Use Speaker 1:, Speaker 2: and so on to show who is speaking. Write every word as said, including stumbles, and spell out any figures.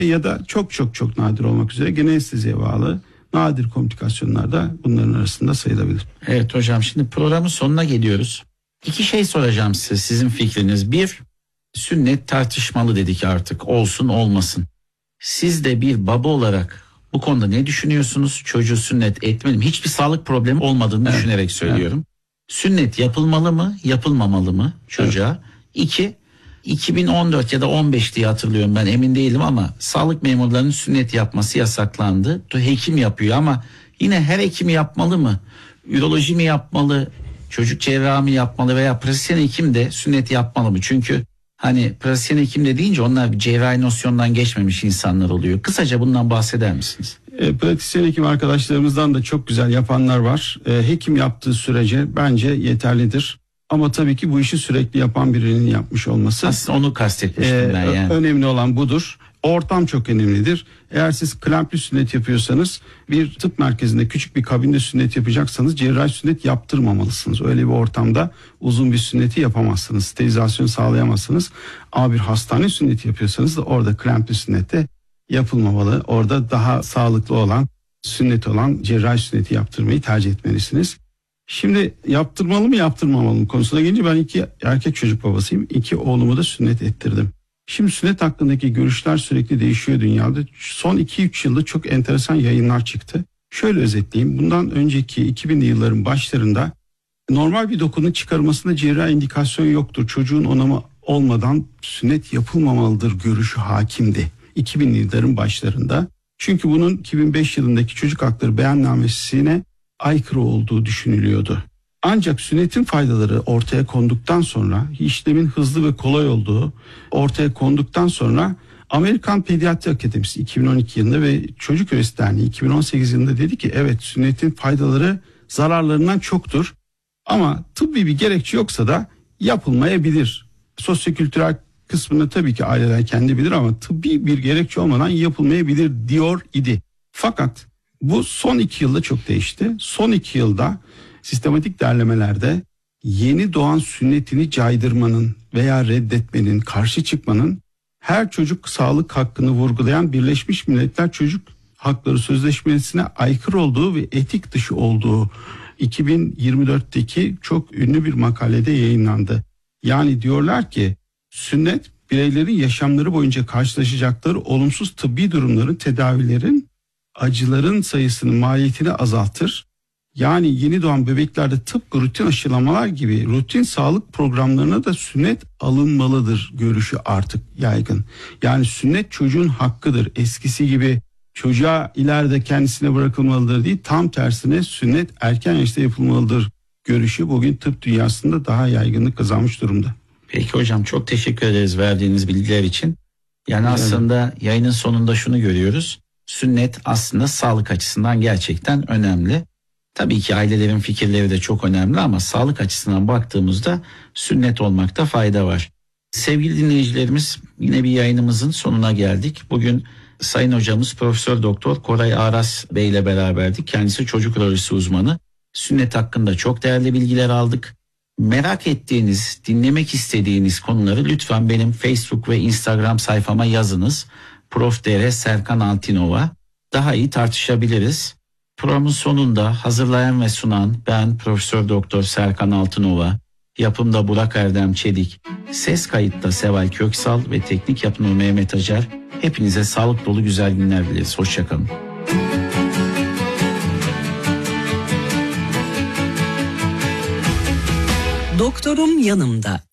Speaker 1: ya da çok çok çok nadir olmak üzere gene anesteziye bağlı nadir komplikasyonlar da bunların arasında sayılabilir.
Speaker 2: Evet hocam, şimdi programın sonuna geliyoruz. İki şey soracağım size, sizin fikriniz. Bir, sünnet tartışmalı dedik artık, olsun olmasın. Siz de bir baba olarak bu konuda ne düşünüyorsunuz? Çocuğu sünnet etmeli mi? Hiçbir sağlık problemi olmadığını evet. düşünerek söylüyorum. Evet. Sünnet yapılmalı mı, yapılmamalı mı çocuğa? Evet. İki, iki bin on dört ya da on beş diye hatırlıyorum, ben emin değilim ama sağlık memurlarının sünnet yapması yasaklandı. Hekim yapıyor ama yine her hekim yapmalı mı? Üroloji mi yapmalı? Çocuk cerrahı mı yapmalı veya pratisyen hekim de sünnet yapmalı mı? Çünkü hani pratisyen hekim de deyince onlar cerrahi nosyondan geçmemiş insanlar oluyor. Kısaca bundan bahseder misiniz?
Speaker 1: E, pratisyen hekim arkadaşlarımızdan da çok güzel yapanlar var. E, hekim yaptığı sürece bence yeterlidir. Ama tabii ki bu işi sürekli yapan birinin yapmış olması.
Speaker 2: Aslında onu kastetmiştim
Speaker 1: e,
Speaker 2: ben yani.
Speaker 1: Önemli olan budur. Ortam çok önemlidir. Eğer siz klampli sünnet yapıyorsanız, bir tıp merkezinde küçük bir kabinde sünnet yapacaksanız cerrahi sünnet yaptırmamalısınız. Öyle bir ortamda uzun bir sünneti yapamazsınız. Sterilizasyon sağlayamazsınız. Ama bir hastane sünneti yapıyorsanız da orada klampli sünnette yapılmamalı. Orada daha sağlıklı olan, sünnet olan cerrahi sünneti yaptırmayı tercih etmelisiniz. Şimdi yaptırmalı mı yaptırmamalı mı konusuna gelince, ben iki erkek çocuk babasıyım. İki oğlumu da sünnet ettirdim. Şimdi sünnet hakkındaki görüşler sürekli değişiyor dünyada. Son iki üç yılda çok enteresan yayınlar çıktı. Şöyle özetleyeyim. Bundan önceki iki binli yılların başlarında normal bir dokunun çıkarılmasında cerrahi indikasyon yoktur. Çocuğun onamı olmadan sünnet yapılmamalıdır görüşü hakimdi iki binli yılların başlarında. Çünkü bunun iki bin beş yılındaki çocuk hakları beyannamesine aykırı olduğu düşünülüyordu. Ancak sünnetin faydaları ortaya konduktan sonra, işlemin hızlı ve kolay olduğu ortaya konduktan sonra Amerikan Pediatri Akademisi iki bin on iki yılında ve Çocuk Üresi Derneği iki bin on sekiz yılında dedi ki evet, sünnetin faydaları zararlarından çoktur. Ama tıbbi bir gerekçe yoksa da yapılmayabilir. Sosyokültürel kısmını tabii ki aileler kendi bilir ama tıbbi bir gerekçe olmadan yapılmayabilir diyor idi. Fakat bu son iki yılda çok değişti. Son iki yılda sistematik derlemelerde yeni doğan sünnetini caydırmanın veya reddetmenin, karşı çıkmanın her çocuk sağlık hakkını vurgulayan Birleşmiş Milletler Çocuk Hakları Sözleşmesi'ne aykırı olduğu ve etik dışı olduğu iki bin yirmi dörtteki çok ünlü bir makalede yayınlandı. Yani diyorlar ki sünnet bireylerin yaşamları boyunca karşılaşacakları olumsuz tıbbi durumların, tedavilerin, acıların sayısının maliyetini azaltır. Yani yeni doğan bebeklerde tıpkı rutin aşılamalar gibi rutin sağlık programlarına da sünnet alınmalıdır görüşü artık yaygın. Yani sünnet çocuğun hakkıdır. Eskisi gibi çocuğa ileride kendisine bırakılmalıdır değil, tam tersine sünnet erken yaşta yapılmalıdır görüşü bugün tıp dünyasında daha yaygınlık kazanmış durumda.
Speaker 2: Peki hocam, çok teşekkür ederiz verdiğiniz bilgiler için. Yani evet. Aslında yayının sonunda şunu görüyoruz. Sünnet aslında sağlık açısından gerçekten önemli. Tabii ki ailelerin fikirleri de çok önemli ama sağlık açısından baktığımızda sünnet olmakta fayda var. Sevgili dinleyicilerimiz, yine bir yayınımızın sonuna geldik. Bugün Sayın Hocamız Profesör Doktor Koray Aras Bey ile beraberdik. Kendisi çocuk urolojisi uzmanı. Sünnet hakkında çok değerli bilgiler aldık. Merak ettiğiniz, dinlemek istediğiniz konuları lütfen benim Facebook ve Instagram sayfama yazınız. Prof Dr Serkan Altinova. Daha iyi tartışabiliriz. Programın sonunda hazırlayan ve sunan ben Profesör Doktor Serkan Altınova, yapımda Burak Erdem Çedik, ses kayıtta Seval Köksal ve teknik yapımda Mehmet Acar. Hepinize sağlık dolu güzel günler dileriz. Hoşçakalın.
Speaker 3: Doktorum yanımda.